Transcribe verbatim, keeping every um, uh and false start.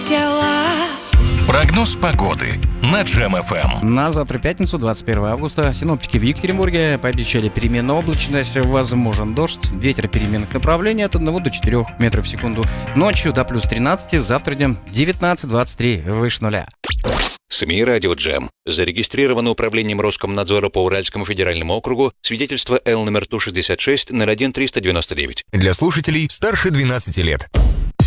хотела. Прогноз погоды на Джем эф эм. На завтра, пятницу, двадцать первого августа, синоптики в Екатеринбурге пообещали переменную облачность, возможен дождь, ветер переменных направлений от одного до четырёх метров в секунду. Ночью до плюс тринадцать, завтра днем девятнадцать двадцать три, выше нуля. СМИ «Радио Джем». Зарегистрировано управлением Роскомнадзора по Уральскому федеральному округу свидетельство Л номер Ту шестьдесят шесть ноль один триста девяносто девять. Для слушателей старше двенадцати лет.